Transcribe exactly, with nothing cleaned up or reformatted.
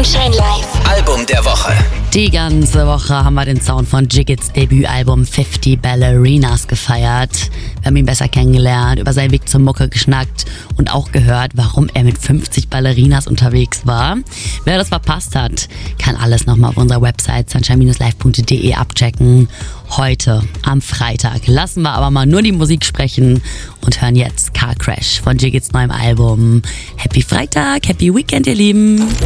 Sunshine Live. Album der Woche. Die ganze Woche haben wir den Sound von Jiggits Debütalbum fifty Ballerinas gefeiert. Wir haben ihn besser kennengelernt, über seinen Weg zur Mucke geschnackt und auch gehört, warum er mit fünfzig Ballerinas unterwegs war. Wer das verpasst hat, kann alles nochmal auf unserer Website sunshine live punkt de abchecken. Heute, am Freitag, lassen wir aber mal nur die Musik sprechen und hören jetzt Car Crash von Jiggits neuem Album. Happy Freitag, Happy Weekend, ihr Lieben!